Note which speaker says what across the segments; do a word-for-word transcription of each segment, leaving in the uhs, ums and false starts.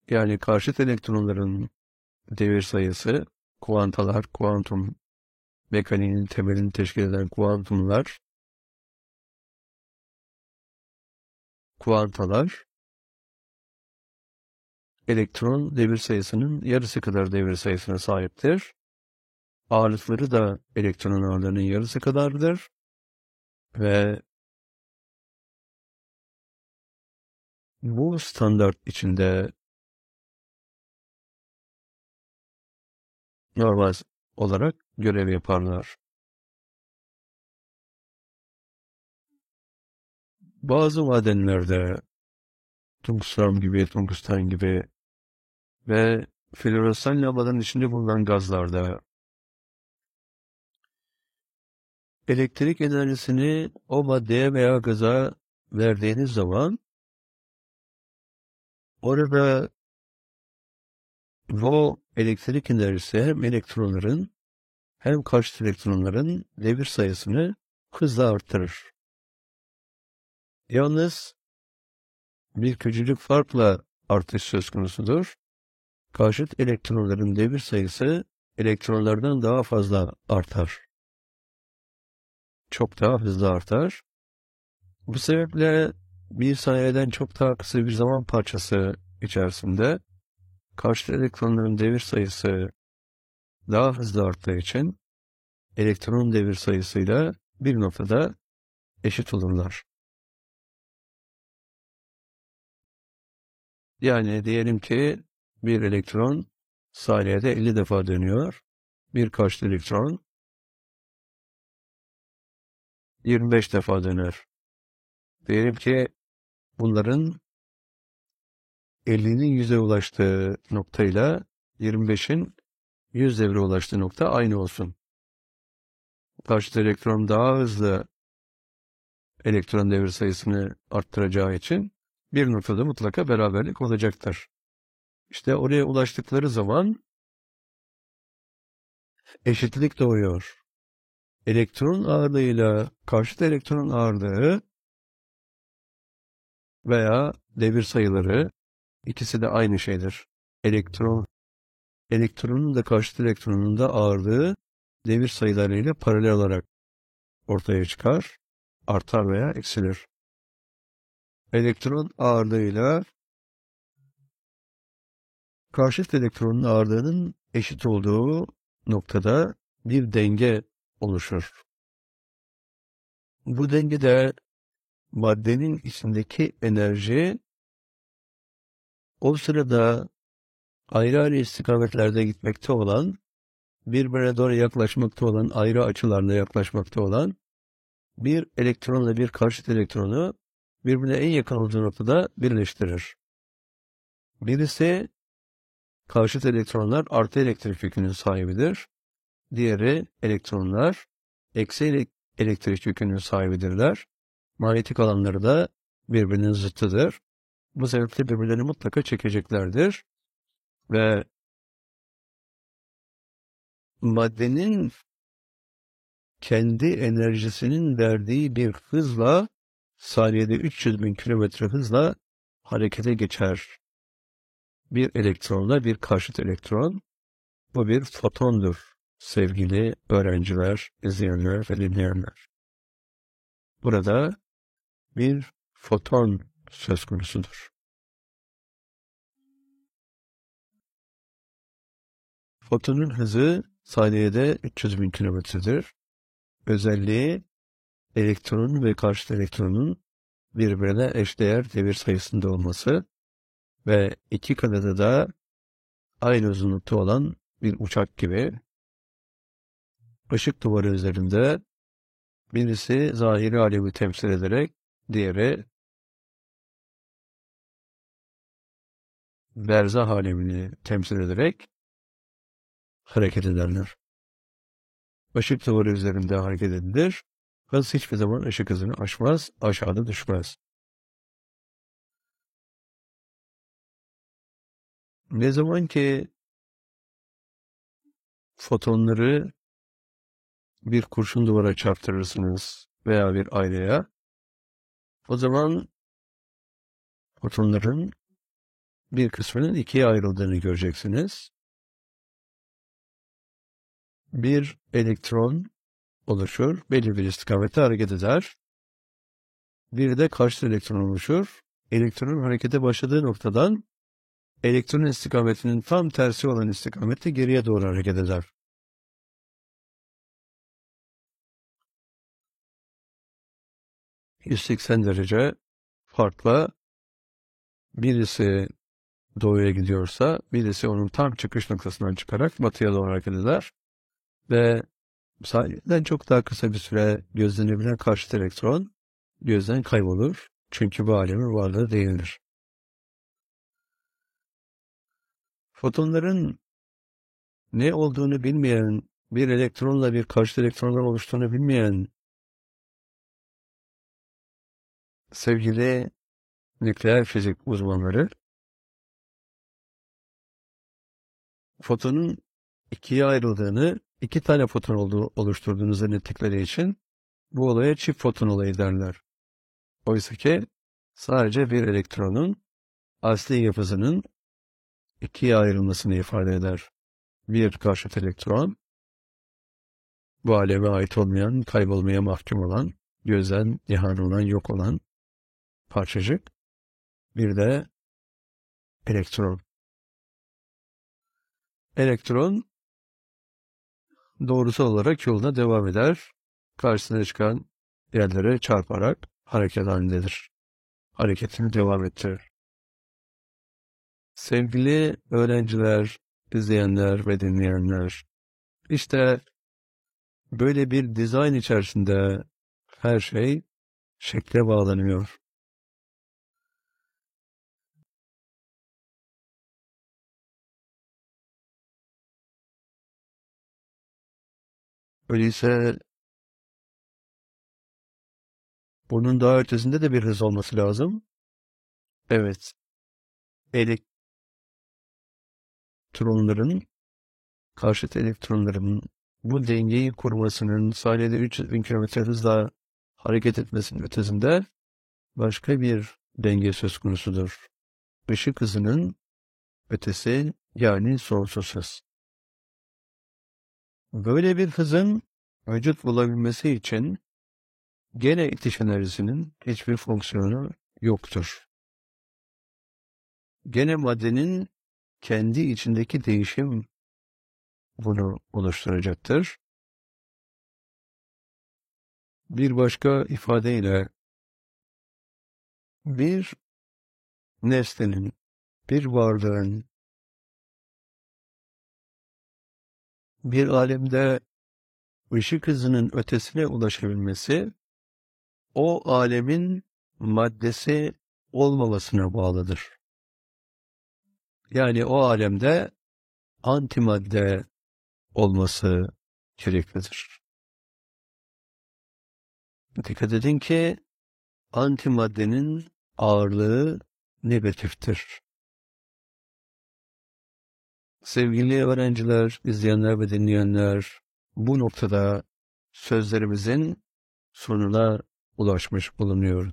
Speaker 1: Yani karşıt elektronların devir sayısı, kuantalar, kuantum mekaniğinin temelini teşkil eden kuantumlar, kuantalar, elektron devir sayısının yarısı kadar devir sayısına sahiptir. Ağırlıkları da elektron ağırlığının yarısı kadardır. Ve bu standart içinde normal olarak görev yaparlar. Bazı madenlerde tungstram gibi, tungsten gibi ve floresan lambaların içinde bulunan gazlarda elektrik enerjisini o maddeye veya gaza verdiğiniz zaman orada bu elektrik enerjisi hem elektronların hem karşıt elektronların devir sayısını hızla artırır. Yalnız bir küçücük farkla artış söz konusudur. Karşıt elektronların devir sayısı elektronlardan daha fazla artar. Çok daha hızlı artar. Bu sebeple bir saniyeden çok daha kısa bir zaman parçası içerisinde karşıt elektronların devir sayısı daha hızlı arttığı için elektronun devir sayısıyla bir noktada eşit olurlar. Yani diyelim ki bir elektron saniyede elli defa dönüyor. Bir karşıt elektron yirmi beş defa döner. Diyelim ki bunların ellinin yüze ulaştığı noktayla yirmi beşin yüz devre ulaştığı nokta aynı olsun. Karşıt elektron daha hızlı elektron devir sayısını arttıracağı için bir noktada mutlaka beraberlik olacaktır. İşte oraya ulaştıkları zaman eşitlik doğuyor. Elektron ağırlığıyla karşıt elektron ağırlığı veya devir sayıları ikisi de aynı şeydir. Elektron, elektronun da karşıt elektronun da ağırlığı devir sayılarıyla paralel olarak ortaya çıkar, artar veya eksilir. Elektron ağırlığıyla karşıt elektronun ağırlığının eşit olduğu noktada bir denge oluşur. Bu dengede maddenin içindeki enerji o sırada ayrı ayrı istikametlerde gitmekte olan, birbirine doğru yaklaşmakta olan, ayrı açılarla yaklaşmakta olan bir elektronla bir karşıt elektronu birbirine en yakın olduğu noktada birleştirir. Birisi karşıt elektronlar artı elektrik yükünün sahibidir. Diğeri elektronlar eksi elektrik yükünün sahibidirler. Manyetik alanları da birbirinin zıttıdır. Bu sebeple birbirlerini mutlaka çekeceklerdir. Ve maddenin kendi enerjisinin verdiği bir hızla saniyede üç yüz bin kilometre hızla harekete geçer. Bir elektronla bir karşıt elektron. Bu bir fotondur sevgili öğrenciler, izleyenler ve dinleyenler. Burada bir foton söz konusudur. Fotonun hızı saniyede üç yüz bin kilometredir. Özelliği elektronun ve karşıt elektronun birbirine eşdeğer devir sayısında olması ve iki kanadı da aynı uzunlukta olan bir uçak gibi ışık duvarı üzerinde birisi zahiri alemi temsil ederek diğeri berzah alemini temsil ederek hareket ederler. Işık duvarı üzerinde hareket edilir. Hız hiçbir zaman ışık hızını aşmaz, aşağıda düşmez. Ne zaman ki fotonları bir kurşun duvara çarptırırsınız veya bir aynaya, o zaman fotonların bir kısmının ikiye ayrıldığını göreceksiniz. Bir elektron oluşur, belli bir istikamette hareket eder. Bir de karşıt elektron oluşur. Elektronun harekete başladığı noktadan elektron istikametinin tam tersi olan istikamette geriye doğru hareket eder. yüz seksen derece farkla birisi doğuya gidiyorsa birisi onun tam çıkış noktasından çıkarak batıya doğru hareket eder. Ve sahiden çok daha kısa bir süre gözlenebilen karşıt elektron gözden kaybolur. Çünkü bu alemin varlığı değildir. Fotonların ne olduğunu bilmeyen, bir elektronla bir karşıt elektrondan oluştuğunu bilmeyen sevgili nükleer fizik uzmanları fotonun ikiye ayrıldığını, iki tane foton olduğu oluşturduğunu zannettikleri için bu olaya çift foton olayı derler. Oysa ki sadece bir elektronun asli yapısının ikiye ayrılmasını ifade eder. Bir karşıt elektron, bu aleme ait olmayan, kaybolmaya mahkum olan, gözden nihan olan, yok olan parçacık. Bir de elektron. Elektron doğrusal olarak yoluna devam eder. Karşısına çıkan yerlere çarparak hareket halindedir. Hareketini devam ettirir. Sevgili öğrenciler, izleyenler ve dinleyenler, işte böyle bir dizayn içerisinde her şey şekle bağlanıyor. Öyleyse bunun daha ötesinde de bir hız olması lazım. Evet, elektronların, karşıt elektronların bu dengeyi kurmasının saniyede üç yüz bin kilometre hızla hareket etmesinin ötesinde başka bir denge söz konusudur. Işık hızının ötesi, yani sonsuz hız. Böyle bir hızın vücut bulabilmesi için gene itiş enerjisinin hiçbir fonksiyonu yoktur. Gene maddenin kendi içindeki değişim bunu oluşturacaktır. Bir başka ifadeyle bir nesnenin, bir varlığın bir alemde ışık hızının ötesine ulaşabilmesi o alemin maddesi olmamasına bağlıdır. Yani o alemde antimadde olması gereklidir. Dikkat edin ki antimaddenin ağırlığı negatiftir. Sevgili öğrenciler, izleyenler ve dinleyenler, bu noktada sözlerimizin sonuna ulaşmış bulunuyoruz.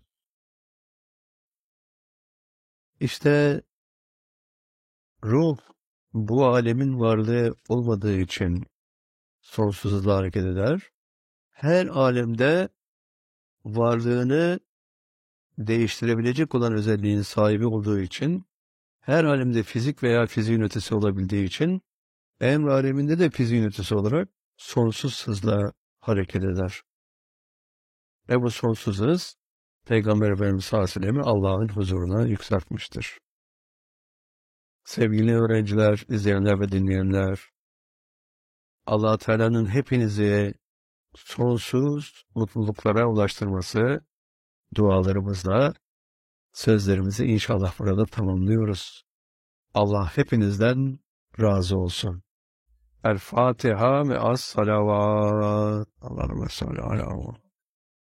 Speaker 1: İşte ruh bu alemin varlığı olmadığı için sonsuzluğa hareket eder. Her alemde varlığını değiştirebilecek olan özelliğin sahibi olduğu için, her alemde fizik veya fiziğin ötesi olabildiği için, emr aleminde de fiziğin ötesi olarak sonsuz hızla hareket eder. Ve bu sonsuz hız, Peygamber Efendimiz sallallahu aleyhi ve sellem'i Allah'ın huzuruna yükseltmiştir. Sevgili öğrenciler, izleyenler ve dinleyenler, Allah-u Teala'nın hepinizi sonsuz mutluluklara ulaştırması dualarımızla sözlerimizi inşallah burada tamamlıyoruz. Allah hepinizden razı olsun. El Fatiha ve as salavat. Allahümme salli ala